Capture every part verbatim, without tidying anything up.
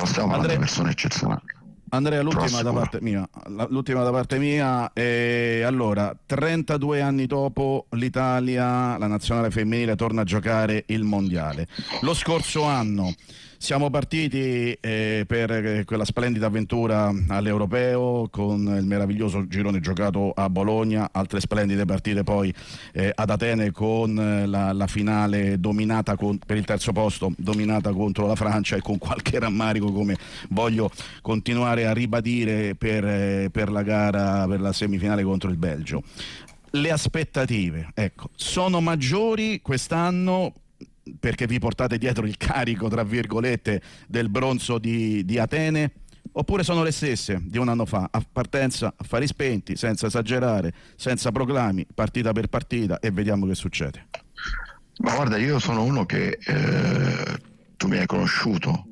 Però stiamo parlando Andrea, di persone eccezionali. Andrea, l'ultima da parte mia, l'ultima da parte mia è, allora, trentadue anni dopo l'Italia, la nazionale femminile torna a giocare il mondiale. Lo scorso anno siamo partiti eh, per quella splendida avventura all'Europeo con il meraviglioso girone giocato a Bologna, altre splendide partite poi eh, ad Atene con la, la finale dominata con, per il terzo posto, dominata contro la Francia, e con qualche rammarico, come voglio continuare a ribadire, per, eh, per la gara, per la semifinale contro il Belgio. Le aspettative, ecco, sono maggiori quest'anno perché vi portate dietro il carico, tra virgolette, del bronzo di, di Atene, oppure sono le stesse di un anno fa, a partenza, affari spenti, senza esagerare, senza proclami, partita per partita, e vediamo che succede? Ma guarda, io sono uno che eh, tu mi hai conosciuto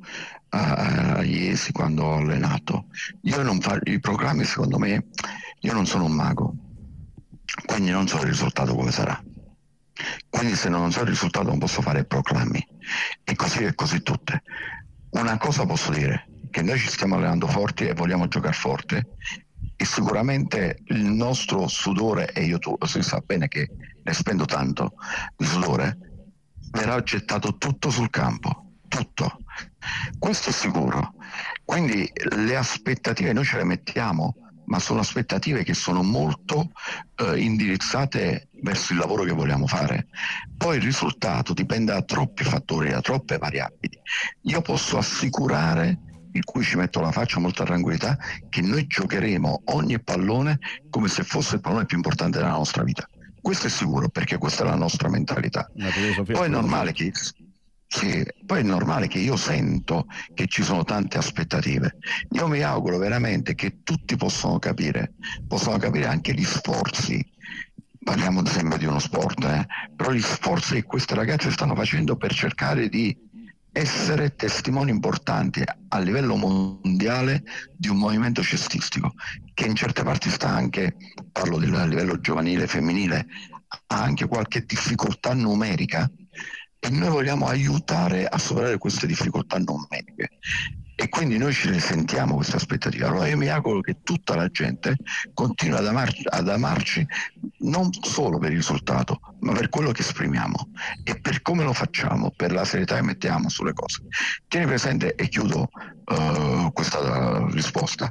a, a Iesi quando ho allenato. Io non fa, i proclami, secondo me, io non sono un mago, quindi non so il risultato come sarà. Quindi se non so il risultato non posso fare proclami, e così e così tutte. Una cosa posso dire, che noi ci stiamo allenando forti e vogliamo giocare forte, e sicuramente il nostro sudore, e io tu si sa bene che ne spendo tanto di sudore, verrà gettato tutto sul campo, tutto, questo è sicuro. Quindi le aspettative noi ce le mettiamo, ma sono aspettative che sono molto eh, indirizzate verso il lavoro che vogliamo fare. Poi il risultato dipende da troppi fattori, da troppe variabili. Io posso assicurare, in cui ci metto la faccia molta tranquillità, che noi giocheremo ogni pallone come se fosse il pallone più importante della nostra vita. Questo è sicuro, perché questa è la nostra mentalità. Poi è normale che Sì, poi è normale che io sento che ci sono tante aspettative. Io mi auguro veramente che tutti possano capire, possano capire anche gli sforzi. Parliamo ad esempio di uno sport, eh? però gli sforzi che queste ragazze stanno facendo per cercare di essere testimoni importanti a livello mondiale di un movimento cestistico che in certe parti sta anche, parlo del a livello giovanile, femminile, ha anche qualche difficoltà numerica, e noi vogliamo aiutare a superare queste difficoltà numeriche, e quindi noi ci risentiamo queste aspettative. Allora io mi auguro che tutta la gente continui ad amarci, ad amarci non solo per il risultato, ma per quello che esprimiamo e per come lo facciamo, per la serietà che mettiamo sulle cose. Tieni presente, e chiudo uh, questa risposta,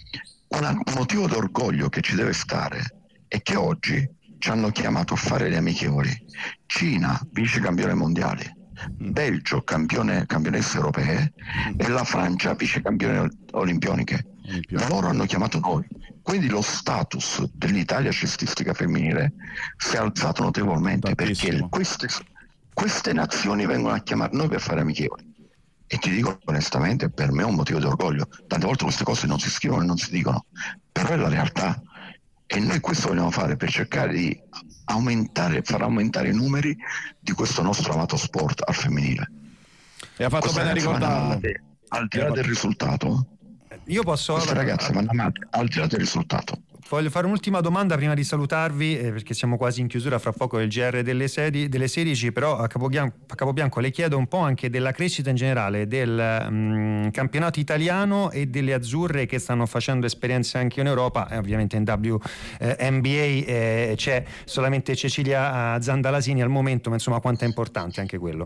un motivo d'orgoglio che ci deve stare è che oggi ci hanno chiamato a fare le amichevoli. Cina, vice campione mondiale, Belgio, campione, campionesse europee, e la Francia, vice campione olimpioniche. Loro hanno chiamato noi. Quindi lo status dell'Italia cestistica femminile si è alzato notevolmente, perché queste, queste nazioni vengono a chiamare noi per fare amichevoli. E ti dico onestamente, per me è un motivo di orgoglio. Tante volte queste cose non si scrivono e non si dicono, però è la realtà. E noi questo vogliamo fare per cercare di aumentare, far aumentare i numeri di questo nostro amato sport al femminile. E ha fatto queste bene a ricordarlo. Amate, al di là del risultato, io posso queste ragazze vanno amate al di là del risultato. Voglio fare un'ultima domanda prima di salutarvi, eh, perché siamo quasi in chiusura, fra poco il G R delle, sedi, delle sedici, però a Capobianco, a Capobianco le chiedo un po' anche della crescita in generale del um, campionato italiano e delle azzurre che stanno facendo esperienze anche in Europa, e ovviamente in W N B A eh, c'è solamente Cecilia Zandalasini al momento, ma insomma quanto è importante anche quello?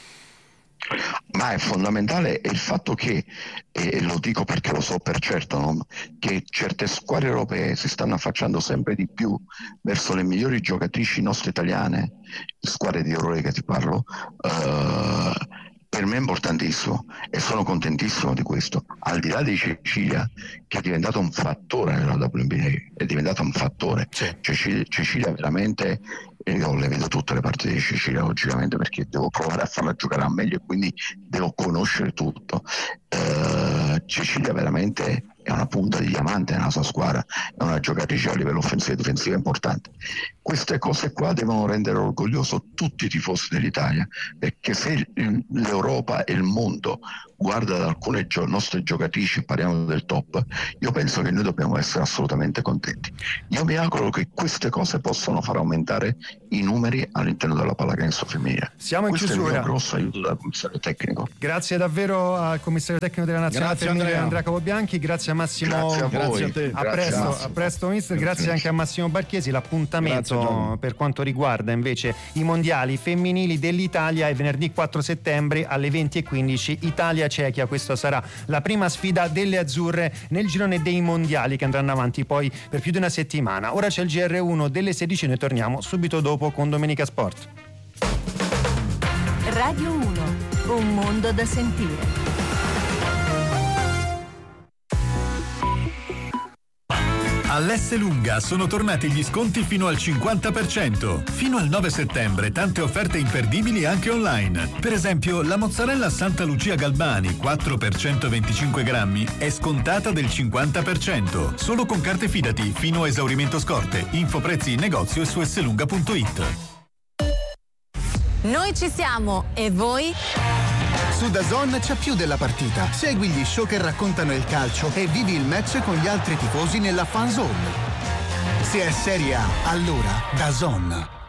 Ma è fondamentale il fatto che, e lo dico perché lo so per certo, no? che certe squadre europee si stanno affacciando sempre di più verso le migliori giocatrici nostre italiane, squadre di Eurolega ti parlo, uh, per me è importantissimo e sono contentissimo di questo, al di là di Cecilia, che è diventata un fattore nella W N B A, è diventata un fattore. Sì. Cecilia, Cecilia veramente, io le vedo tutte le partite di Cecilia logicamente, perché devo provare a farla giocare al meglio e quindi devo conoscere tutto. uh, Cecilia veramente è una punta di diamante nella sua squadra, è una giocatrice a livello offensivo e difensivo importante. Queste cose qua devono rendere orgoglioso tutti i tifosi dell'Italia, perché se l'Europa e il mondo guarda ad alcune gio- nostre giocatrici, parliamo del top, io penso che noi dobbiamo essere assolutamente contenti. Io mi auguro che queste cose possano far aumentare i numeri all'interno della pallacanestro femminile. Siamo in Questo chiusura. è il mio grosso aiuto dal commissario tecnico. Grazie davvero al commissario tecnico della nazionale Grazie, femminile Andrea. Andrea Capobianchi, grazie a Massimo. Grazie a voi. Grazie a te. A Grazie, presto, Massimo. a presto mister, grazie, Grazie. anche a Massimo Barchiesi. L'appuntamento Grazie, Gianni. per quanto riguarda invece i mondiali femminili dell'Italia è venerdì quattro settembre alle venti e quindici, Italia-Cechia. Questa sarà la prima sfida delle azzurre nel girone dei mondiali che andranno avanti poi per più di una settimana. Ora c'è il G R uno delle sedici, noi torniamo subito dopo con Domenica Sport. Radio uno, un mondo da sentire. All'Esselunga sono tornati gli sconti fino al cinquanta per cento. Fino al nove settembre tante offerte imperdibili anche online. Per esempio, la mozzarella Santa Lucia Galbani quattro per centoventicinque grammi è scontata del cinquanta per cento. Solo con carte Fidati fino a esaurimento scorte. Info prezzi in negozio e su esselunga punto it. Noi ci siamo, e voi? Su DAZN c'è più della partita. Segui gli show che raccontano il calcio e vivi il match con gli altri tifosi nella fan zone. Se è Serie A, allora DAZN.